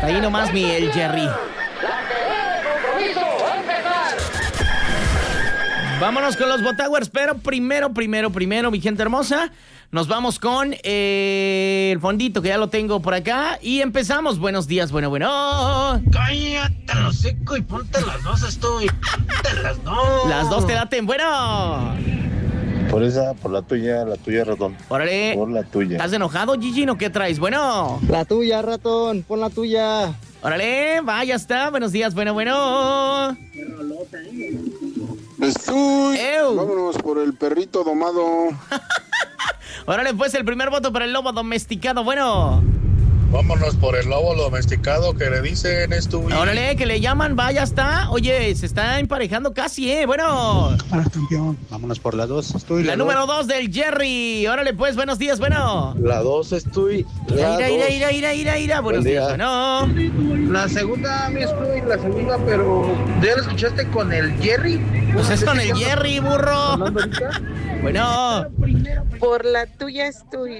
Ahí nomás el Jerry. Vámonos con los Botowers, pero primero, mi gente hermosa, nos vamos con el fondito que ya lo tengo por acá y empezamos. Buenos días, bueno. Cállate lo seco y ponte las dos, ponte las dos. Las dos te laten, bueno. Por la tuya, ratón. Órale. Por la tuya. ¿Estás enojado, Gigi? ¿No qué traes? Bueno. La tuya, ratón, pon la tuya. Órale, va, ya está. Buenos días, bueno. Vámonos por el perrito domado. Órale, pues el primer voto para el lobo domesticado, bueno. Vámonos por el lobo domesticado que le dicen Stewie. Órale, que le llaman, va, ya está. Oye, se está emparejando casi, bueno. Para campeón. Vámonos por la 2, Stewie. La número 2 del Jerry. Órale, pues, buenos días, bueno. La 2, Stewie. Ira. Buenos días, bueno. La segunda, mi Stewie, pero ¿ya lo escuchaste con el Jerry? Pues es con el Jerry, burro. Bueno. Por la tuya, Stewie.